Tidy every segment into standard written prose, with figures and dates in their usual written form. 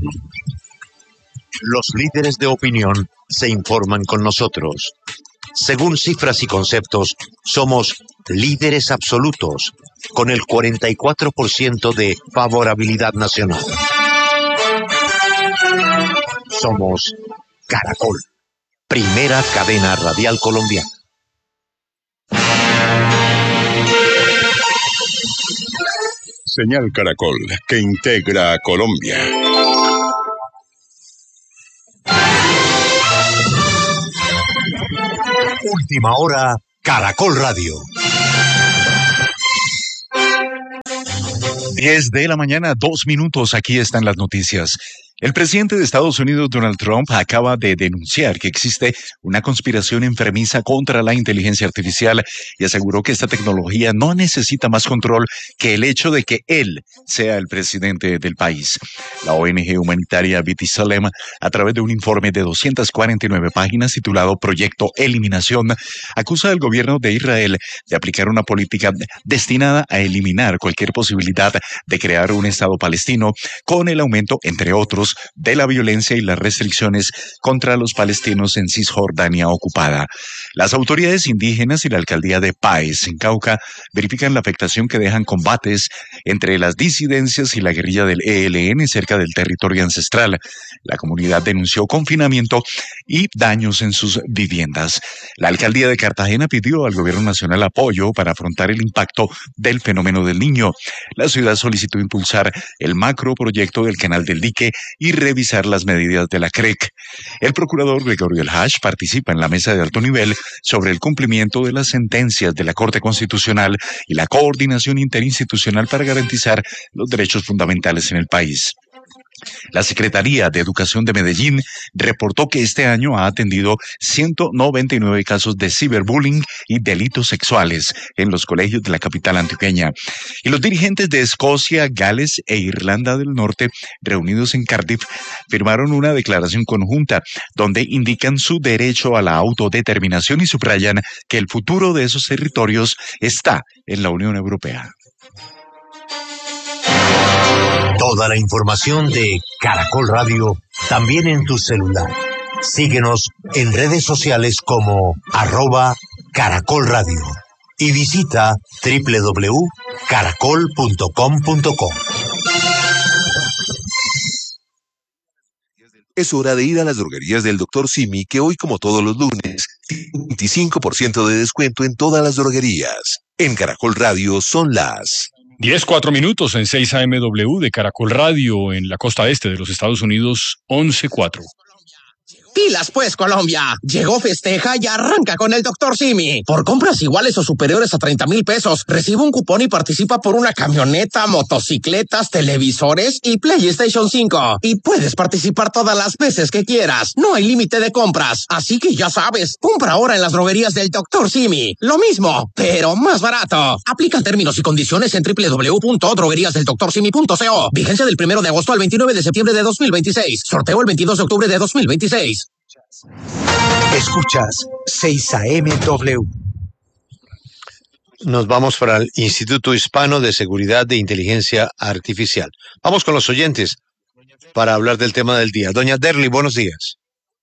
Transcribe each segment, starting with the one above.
Los líderes de opinión se informan con nosotros. Según cifras y conceptos, somos líderes absolutos, con el 44% de favorabilidad nacional. Somos Caracol, primera cadena radial colombiana. Señal Caracol, que integra a Colombia. Última hora, Caracol Radio. 10 de la mañana, 2 minutos, aquí están las noticias. El presidente de Estados Unidos, Donald Trump, acaba de denunciar que existe una conspiración enfermiza contra la inteligencia artificial y aseguró que esta tecnología no necesita más control que el hecho de que él sea el presidente del país. La ONG humanitaria B'Tselem, a través de un informe de 249 páginas titulado Proyecto Eliminación, acusa al gobierno de Israel de aplicar una política destinada a eliminar cualquier posibilidad de crear un Estado palestino, con el aumento, entre otros, de la violencia y las restricciones contra los palestinos en Cisjordania ocupada. Las autoridades indígenas y la alcaldía de Páez, en Cauca, verifican la afectación que dejan combates entre las disidencias y la guerrilla del ELN cerca del territorio ancestral. La comunidad denunció confinamiento y daños en sus viviendas. La alcaldía de Cartagena pidió al gobierno nacional apoyo para afrontar el impacto del fenómeno del Niño. La ciudad solicitó impulsar el macroproyecto del Canal del Dique y revisar las medidas de la CREC. El procurador Gregorio El Hash participa en la mesa de alto nivel sobre el cumplimiento de las sentencias de la Corte Constitucional y la coordinación interinstitucional para garantizar los derechos fundamentales en el país. La Secretaría de Educación de Medellín reportó que este año ha atendido 199 casos de ciberbullying y delitos sexuales en los colegios de la capital antioqueña. Y los dirigentes de Escocia, Gales e Irlanda del Norte, reunidos en Cardiff, firmaron una declaración conjunta donde indican su derecho a la autodeterminación y subrayan que el futuro de esos territorios está en la Unión Europea. Toda la información de Caracol Radio también en tu celular. Síguenos en redes sociales como @Caracol Radio y visita www.caracol.com.co. Es hora de ir a las droguerías del Dr. Simi, que hoy, como todos los lunes, tiene 25% de descuento en todas las droguerías. En Caracol Radio son las 10:04 en 6 AMW de Caracol Radio en la costa este de los Estados Unidos, 11:04. Pilas pues, Colombia. Llegó, festeja y arranca con el Dr. Simi. Por compras iguales o superiores a 30,000 pesos, recibe un cupón y participa por una camioneta, motocicletas, televisores y PlayStation 5. Y puedes participar todas las veces que quieras. No hay límite de compras. Así que ya sabes, compra ahora en las droguerías del Dr. Simi. Lo mismo, pero más barato. Aplican términos y condiciones en www.drogueriasdeldoctorsimi.co. Vigencia del 1 de agosto al 29 de septiembre de 2026. Sorteo el 22 de octubre de 2026. Escuchas 6 AMW. Nos vamos para el Instituto Hispano de Seguridad de Inteligencia Artificial. Vamos con los oyentes para hablar del tema del día. Doña Derly, buenos días.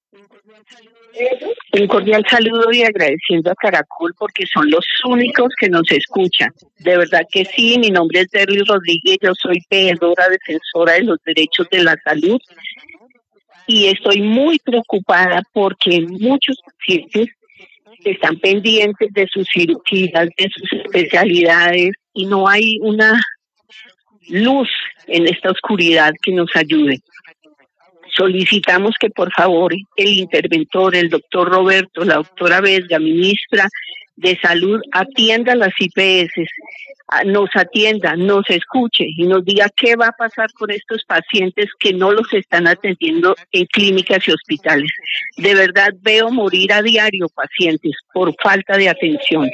Un cordial saludo y agradeciendo a Caracol porque son los únicos que nos escuchan. De verdad que sí, mi nombre es Derly Rodríguez, yo soy veedora defensora de los derechos de la salud. Y estoy muy preocupada porque muchos pacientes están pendientes de sus cirugías, de sus especialidades, y no hay una luz en esta oscuridad que nos ayude. Solicitamos que por favor el interventor, el doctor Roberto, la doctora Vesga, ministra de Salud, atienda las IPS, nos atienda, nos escuche y nos diga qué va a pasar con estos pacientes que no los están atendiendo en clínicas y hospitales. De verdad veo morir a diario pacientes por falta de atención.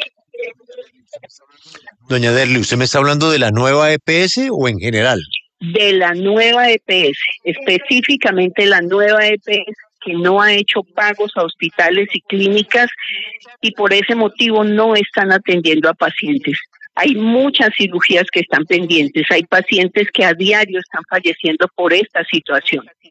Doña Derly, ¿usted me está hablando de la nueva EPS o en general? De la nueva EPS, específicamente la nueva EPS que no ha hecho pagos a hospitales y clínicas y por ese motivo no están atendiendo a pacientes. Hay muchas cirugías que están pendientes, hay pacientes que a diario están falleciendo por esta situación.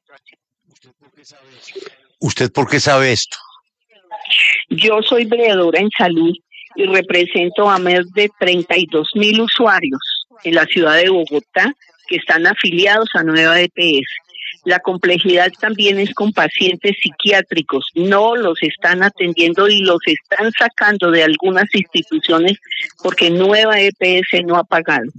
¿Usted por qué sabe esto? Yo soy veedora en salud y represento a más de 32.000 usuarios en la ciudad de Bogotá que están afiliados a Nueva EPS. La complejidad también es con pacientes psiquiátricos. No los están atendiendo y los están sacando de algunas instituciones porque Nueva EPS no ha pagado.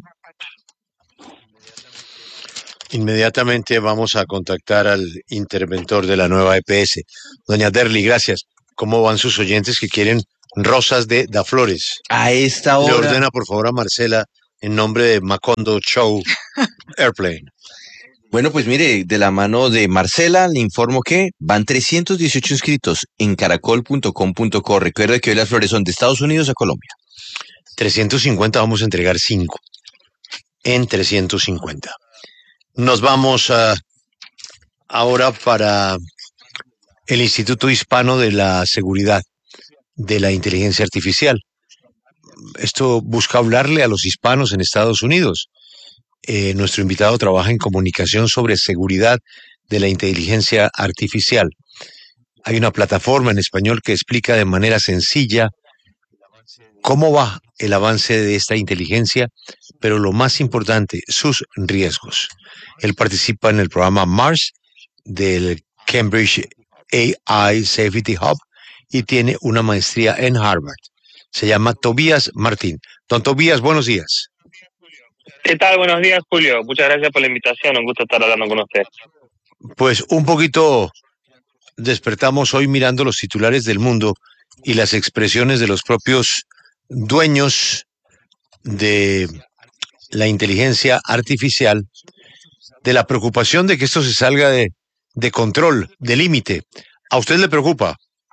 Inmediatamente vamos a contactar al interventor de la Nueva EPS. Doña Derly, gracias. ¿Cómo van sus oyentes que quieren rosas de Daflores? A esta Le hora. ordena, por favor, a Marcela, en nombre de Macondo Show Airplane. Bueno, pues mire, de la mano de Marcela le informo que van 318 inscritos en caracol.com.co. Recuerde que hoy las flores son de Estados Unidos a Colombia. 350, vamos a entregar 5 en 350. Nos vamos ahora para el Instituto Hispano de la Seguridad de la Inteligencia Artificial. Esto busca hablarle a los hispanos en Estados Unidos. Nuestro invitado trabaja en comunicación sobre seguridad de la inteligencia artificial. Hay una plataforma en español que explica de manera sencilla cómo va el avance de esta inteligencia, pero lo más importante, sus riesgos. Él participa en el programa MARS del Cambridge AI Safety Hub y tiene una maestría en Harvard. Se llama Tobías Martín. Don Tobías, buenos días. ¿Qué tal? Buenos días, Julio. Muchas gracias por la invitación. Un gusto estar hablando con usted. Pues un poquito despertamos hoy mirando los titulares del mundo y las expresiones de los propios dueños de la inteligencia artificial, de la preocupación de que esto se salga de control, de límite. ¿A usted le preocupa?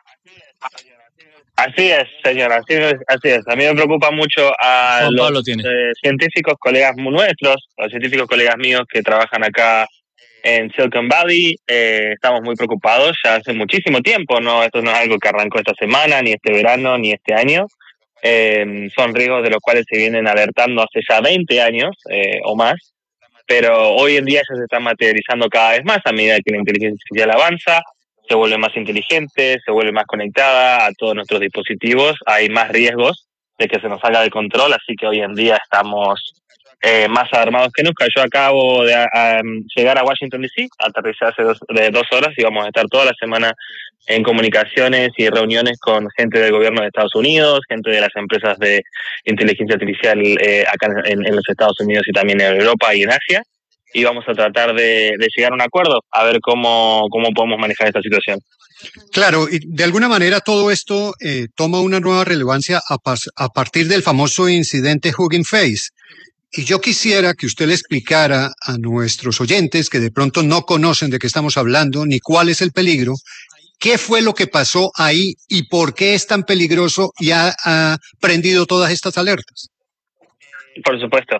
Así es, señora, así es. A mí me preocupa mucho a los científicos colegas nuestros, los científicos colegas míos que trabajan acá en Silicon Valley. Estamos muy preocupados ya hace muchísimo tiempo, ¿no? Esto no es algo que arrancó esta semana, ni este verano, ni este año. Son riesgos de los cuales se vienen alertando hace ya 20 años o más, pero hoy en día ya se están materializando cada vez más a medida que la inteligencia artificial avanza. Se vuelve más inteligente, se vuelve más conectada a todos nuestros dispositivos, hay más riesgos de que se nos salga de control, así que hoy en día estamos más alarmados que nunca. Yo acabo de llegar a Washington DC, aterricé hace dos horas y vamos a estar toda la semana en comunicaciones y reuniones con gente del gobierno de Estados Unidos, gente de las empresas de inteligencia artificial acá en los Estados Unidos y también en Europa y en Asia. Y vamos a tratar de llegar a un acuerdo, a ver cómo podemos manejar esta situación. Claro, y de alguna manera todo esto toma una nueva relevancia a partir del famoso incidente Hugging Face. Y yo quisiera que usted le explicara a nuestros oyentes que de pronto no conocen de qué estamos hablando ni cuál es el peligro, qué fue lo que pasó ahí y por qué es tan peligroso y ha prendido todas estas alertas. Por supuesto.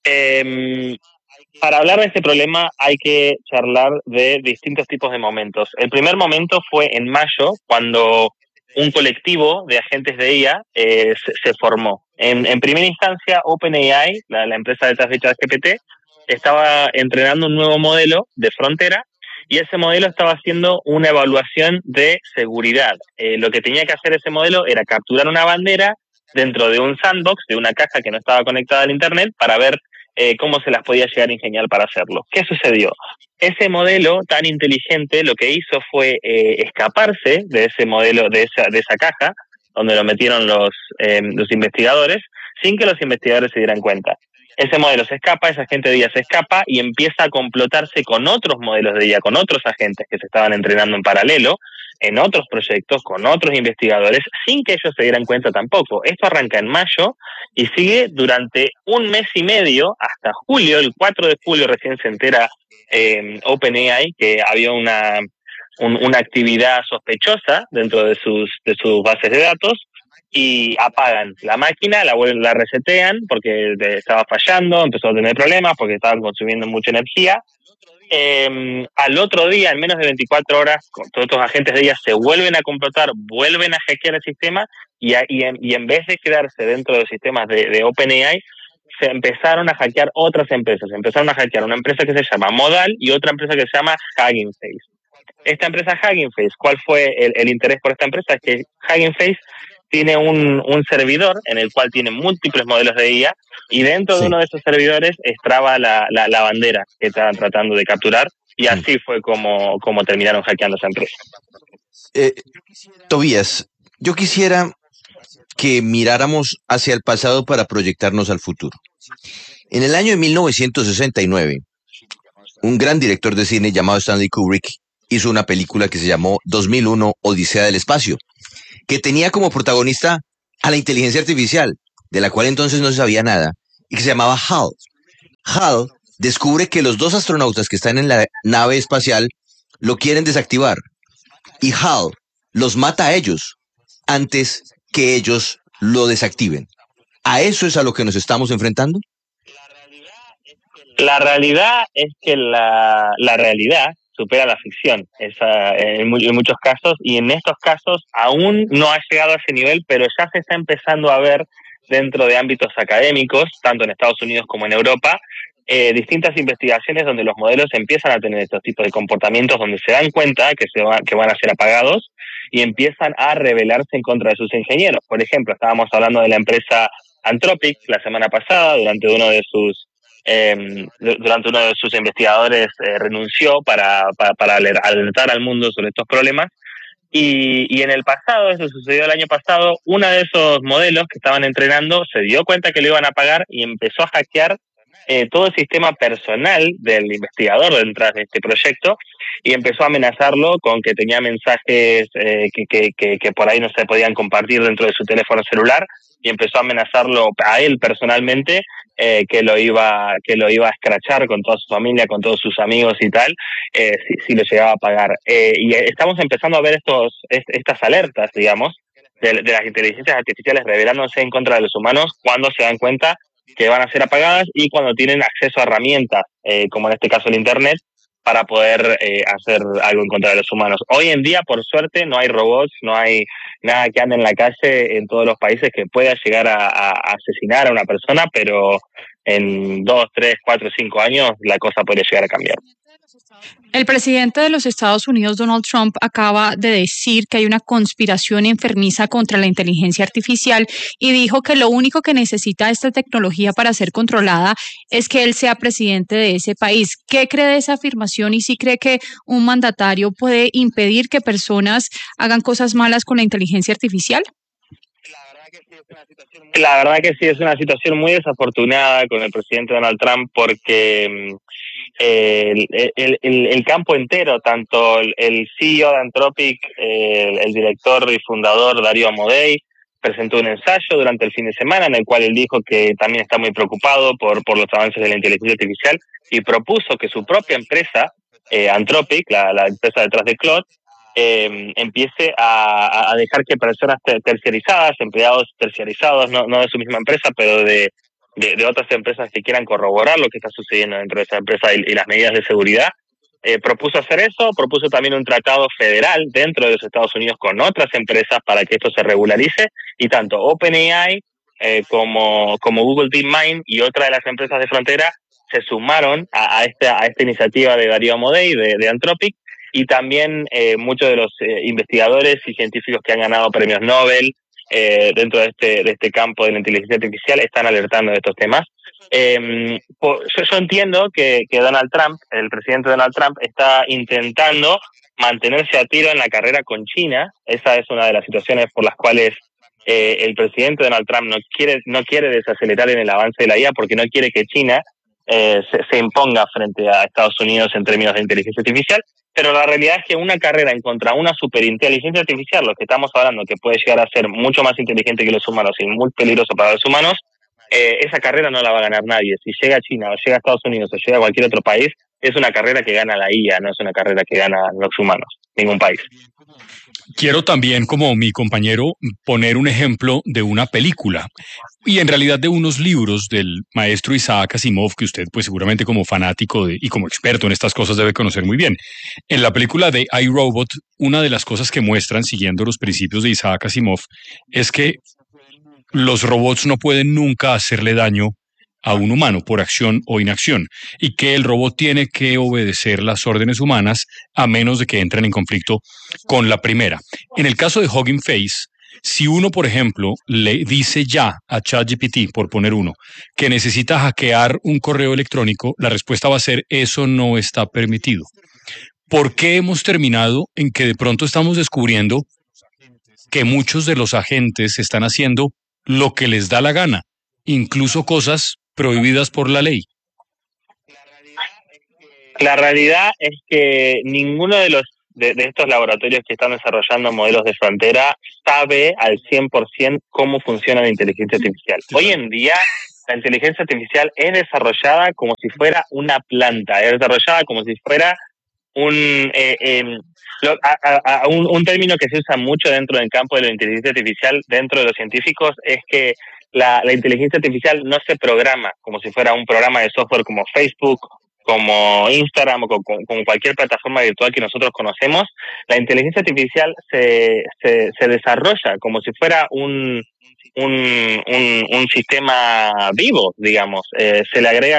Para hablar de este problema hay que charlar de distintos tipos de momentos. El primer momento fue en mayo, cuando un colectivo de agentes de IA se formó. En primera instancia, OpenAI, la empresa detrás de ChatGPT, estaba entrenando un nuevo modelo de frontera y ese modelo estaba haciendo una evaluación de seguridad. Lo que tenía que hacer ese modelo era capturar una bandera dentro de un sandbox, de una caja que no estaba conectada al Internet, para ver cómo se las podía llegar a ingeniar para hacerlo. ¿Qué sucedió? Ese modelo tan inteligente lo que hizo fue escaparse de ese modelo, de esa caja, donde lo metieron los investigadores, sin que los investigadores se dieran cuenta. Ese modelo se escapa, esa gente de IA se escapa y empieza a complotarse con otros modelos de IA, con otros agentes que se estaban entrenando en paralelo, en otros proyectos, con otros investigadores, sin que ellos se dieran cuenta tampoco. Esto arranca en mayo y sigue durante un mes y medio, hasta julio. El 4 de julio recién se entera OpenAI que había una actividad sospechosa dentro de sus bases de datos, y apagan la máquina, la resetean porque estaba fallando, empezó a tener problemas porque estaban consumiendo mucha energía. Al otro día, en menos de 24 horas, todos estos agentes de ella se vuelven a complotar, vuelven a hackear el sistema y en vez de quedarse dentro de los sistemas de OpenAI, se empezaron a hackear otras empresas. Empezaron a hackear una empresa que se llama Modal y otra empresa que se llama Hugging Face. esta empresa Hugging Face, ¿cuál fue el interés por esta empresa? Es que Hugging Face tiene un servidor en el cual tiene múltiples modelos de IA y dentro de uno de esos servidores estaba la bandera que estaban tratando de capturar y así fue como terminaron hackeando esa empresa. Tobías, yo quisiera que miráramos hacia el pasado para proyectarnos al futuro. En el año de 1969, un gran director de cine llamado Stanley Kubrick hizo una película que se llamó 2001, Odisea del Espacio, que tenía como protagonista a la inteligencia artificial, de la cual entonces no se sabía nada, y que se llamaba HAL. HAL descubre que los dos astronautas que están en la nave espacial lo quieren desactivar, y HAL los mata a ellos antes que ellos lo desactiven. ¿A eso es a lo que nos estamos enfrentando? La realidad es que la realidad supera la ficción en muchos casos, y en estos casos aún no ha llegado a ese nivel, pero ya se está empezando a ver dentro de ámbitos académicos, tanto en Estados Unidos como en Europa, distintas investigaciones donde los modelos empiezan a tener estos tipos de comportamientos, donde se dan cuenta que van a ser apagados y empiezan a rebelarse en contra de sus ingenieros. Por ejemplo, estábamos hablando de la empresa Anthropic la semana pasada, durante uno de sus investigadores renunció para alertar al mundo sobre estos problemas. Y en el pasado, eso sucedió el año pasado, uno de esos modelos que estaban entrenando se dio cuenta que lo iban a pagar y empezó a hackear todo el sistema personal del investigador detrás de este proyecto y empezó a amenazarlo con que tenía mensajes que por ahí no se podían compartir dentro de su teléfono celular, y empezó a amenazarlo a él personalmente, que lo iba a escrachar con toda su familia, con todos sus amigos y tal, si lo llegaba a pagar. Y estamos empezando a ver estas alertas, digamos, de las inteligencias artificiales rebelándose en contra de los humanos cuando se dan cuenta que van a ser apagadas y cuando tienen acceso a herramientas, como en este caso el Internet, para poder hacer algo en contra de los humanos. Hoy en día, por suerte, no hay robots, no hay nada que ande en la calle en todos los países que pueda llegar a asesinar a una persona, pero en 2, 3, 4, 5 años la cosa podría llegar a cambiar. El presidente de los Estados Unidos, Donald Trump, acaba de decir que hay una conspiración enfermiza contra la inteligencia artificial y dijo que lo único que necesita esta tecnología para ser controlada es que él sea presidente de ese país. ¿Qué cree de esa afirmación y si cree que un mandatario puede impedir que personas hagan cosas malas con la inteligencia artificial? La verdad que sí, es una situación muy desafortunada con el presidente Donald Trump, porque el campo entero, tanto el CEO de Anthropic, el director y fundador Darío Amodei, presentó un ensayo durante el fin de semana en el cual él dijo que también está muy preocupado por los avances de la inteligencia artificial y propuso que su propia empresa, Anthropic, la empresa detrás de Claude, empiece a dejar que personas terciarizadas, empleados terciarizados, no de su misma empresa, pero de otras empresas que quieran corroborar lo que está sucediendo dentro de esa empresa y las medidas de seguridad. Propuso hacer eso, propuso también un tratado federal dentro de los Estados Unidos con otras empresas para que esto se regularice, y tanto OpenAI como Google DeepMind y otra de las empresas de frontera se sumaron a esta iniciativa de Darío Amodei de Anthropic, y también muchos de los investigadores y científicos que han ganado premios Nobel dentro de este campo de la inteligencia artificial están alertando de estos temas. Yo entiendo que Donald Trump, el presidente Donald Trump, está intentando mantenerse a tiro en la carrera con China. Esa es una de las situaciones por las cuales el presidente Donald Trump no quiere desacelerar en el avance de la IA, porque no quiere que China se imponga frente a Estados Unidos en términos de inteligencia artificial. Pero la realidad es que una carrera en contra de una superinteligencia artificial, lo que estamos hablando, que puede llegar a ser mucho más inteligente que los humanos y muy peligroso para los humanos, esa carrera no la va a ganar nadie. Si llega a China o llega a Estados Unidos o llega a cualquier otro país, es una carrera que gana la IA, no es una carrera que gana los humanos, ningún país. Quiero también, como mi compañero, poner un ejemplo de una película y en realidad de unos libros del maestro Isaac Asimov, que usted pues seguramente como fanático y como experto en estas cosas debe conocer muy bien. En la película de iRobot, una de las cosas que muestran, siguiendo los principios de Isaac Asimov, es que los robots no pueden nunca hacerle daño a un humano por acción o inacción y que el robot tiene que obedecer las órdenes humanas a menos de que entren en conflicto con la primera. En el caso de Hugging Face, si uno, por ejemplo, le dice ya a ChatGPT, por poner uno, que necesita hackear un correo electrónico, la respuesta va a ser eso no está permitido. ¿Por qué hemos terminado en que de pronto estamos descubriendo que muchos de los agentes están haciendo lo que les da la gana, incluso cosas prohibidas por la ley? La realidad es que ninguno de estos laboratorios que están desarrollando modelos de frontera sabe al 100% cómo funciona la inteligencia artificial. Hoy en día, la inteligencia artificial es desarrollada como si fuera una planta, es desarrollada como si fuera un término que se usa mucho dentro del campo de la inteligencia artificial, dentro de los científicos, es que la inteligencia artificial no se programa como si fuera un programa de software como Facebook, como Instagram o como cualquier plataforma virtual que nosotros conocemos. La inteligencia artificial se desarrolla como si fuera un sistema vivo, digamos. Se le agrega